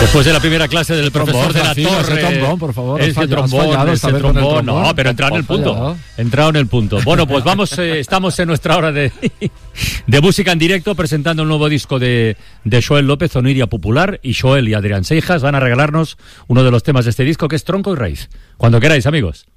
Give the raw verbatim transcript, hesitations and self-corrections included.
Después de la primera clase del profesor de la Torre. Ese trombón, por favor. Ese fallado, trombón, fallado, ese trombón. trombón. No, pero entrado en el punto. Fallado. Entrado en el punto. Bueno, pues vamos, eh, estamos en nuestra hora de, de música en directo, presentando un nuevo disco de, de Joel López, Oniria Popular, y Joel y Adrián Seijas van a regalarnos uno de los temas de este disco, que es Tronco y Raíz. Cuando queráis, amigos.